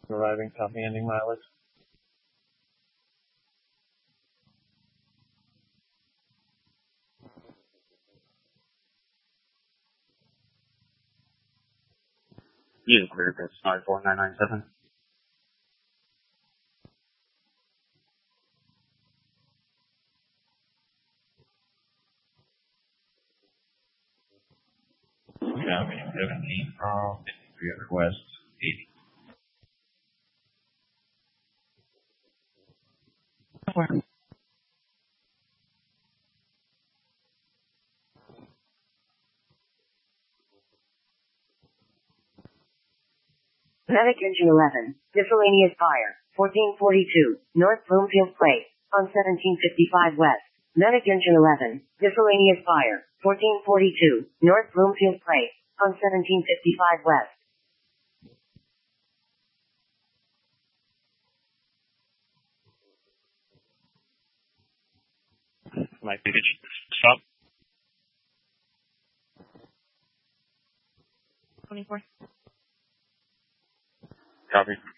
Arriving, copy, ending mileage. You clear this 94997. Copy, 17 from 53 request 80. Medic Engine 11, miscellaneous fire, 1442, North Bloomfield Place, on 1755 West. Medic Engine 11, miscellaneous fire, 1442, North Bloomfield Place, on 1755 West. My package, stop. 24. Copy.